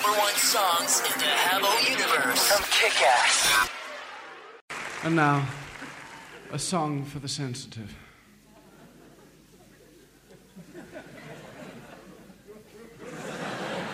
#1 songs in the Habbo universe from Kick-Ass. And now, a song for the sensitive.